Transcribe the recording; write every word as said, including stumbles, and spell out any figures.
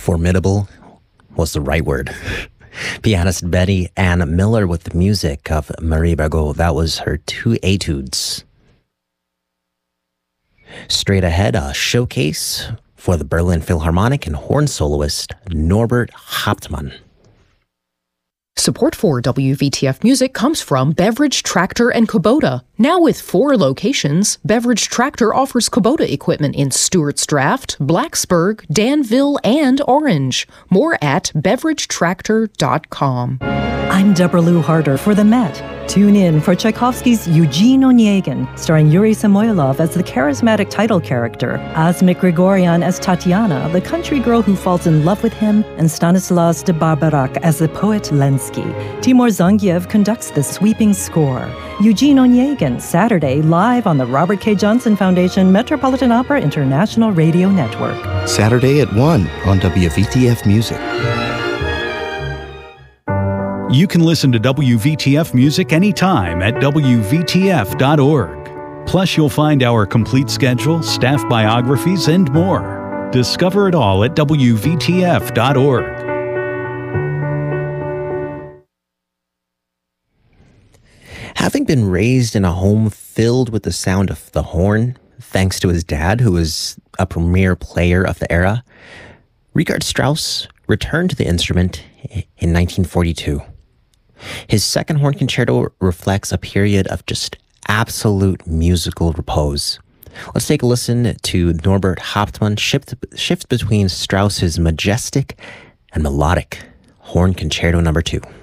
Formidable was the right word. Pianist Betty Ann Miller with the music of Marie Bergot. That was her two etudes. Straight ahead, a showcase for the Berlin Philharmonic and horn soloist Norbert Hauptmann. Support for W V T F Music comes from Beverage Tractor and Kubota. Now with four locations, Beverage Tractor offers Kubota equipment in Stewart's Draft, Blacksburg, Danville, and Orange. More at beverage tractor dot com. I'm Deborah Lou Harder for the Met. Tune in for Tchaikovsky's Eugene Onegin, starring Yuri Samoylov as the charismatic title character, Asmik Grigoryan as Tatiana, the country girl who falls in love with him, and Stanislas de Barbarak as the poet Lenski. Timur Zangiev conducts the sweeping score. Eugene Onegin, Saturday, live on the Robert K. Johnson Foundation Metropolitan Opera International Radio Network. Saturday at one on W V T F Music. You can listen to W V T F Music anytime at W V T F dot org. Plus, you'll find our complete schedule, staff biographies, and more. Discover it all at W V T F dot org. Having been raised in a home filled with the sound of the horn, thanks to his dad, who was a premier player of the era, Richard Strauss returned to the instrument in nineteen forty-two. His second horn concerto reflects a period of just absolute musical repose. Let's take a listen to Norbert Hauptmann shift, shift between Strauss's majestic and melodic horn concerto number two.